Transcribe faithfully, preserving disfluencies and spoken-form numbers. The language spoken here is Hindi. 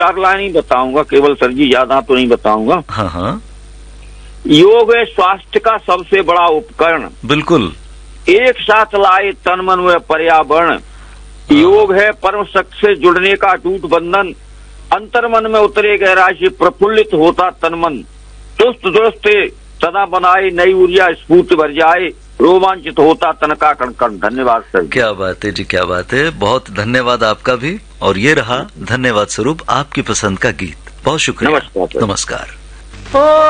चार लाइन ही बताऊंगा, केवल सर जी ज्यादा तो नहीं बताऊंगा। हाँ हाँ योग है स्वास्थ्य का सबसे बड़ा उपकरण, बिल्कुल। एक साथ लाए तन मन व पर्यावरण। योग है परम शक्ति से जुड़ने का टूट बंधन, अंतर मन में उतरे गहराई से प्रफुल्लित होता तन मन। चुस्त दुरुस्त सदा बनाए नई ऊर्जा स्फूर्ति भर जाए, रोमांचित होता तन का कण कण। धन्यवाद सर। क्या बात है जी, क्या बात है, बहुत धन्यवाद आपका भी। और ये रहा धन्यवाद स्वरूप आपकी पसंद का गीत। बहुत शुक्रिया। नमस्कार। नमस्कार।